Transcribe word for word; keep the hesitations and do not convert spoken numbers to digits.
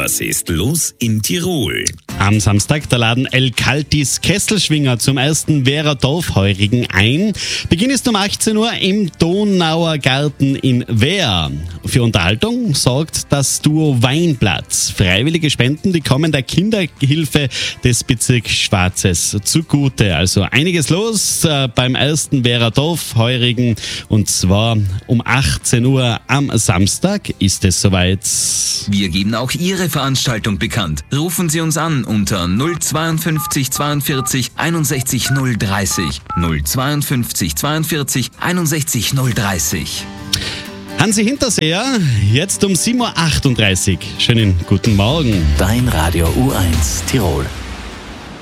Was ist los in Tirol? Am Samstag, da laden El Kaltis Kesselschwinger zum ersten Wehrer-Dorfheurigen ein. Beginn ist um achtzehn Uhr im Donauer Garten in Wehr. Für Unterhaltung sorgt das Duo Weinplatz. Freiwillige Spenden, die kommen der Kinderhilfe des Bezirks Schwarzes zugute. Also einiges los äh, beim ersten Wehrer-Dorfheurigen. Und zwar um achtzehn Uhr am Samstag ist es soweit. Wir geben auch Ihre Veranstaltung bekannt. Rufen Sie uns an unter null zweiundfünfzig zweiundvierzig einundsechzig null dreißig. null zweiundfünfzig zweiundvierzig einundsechzig null dreißig. Hansi Hinterseher, jetzt um sieben Uhr achtunddreißig. Schönen guten Morgen. Dein Radio U eins Tirol.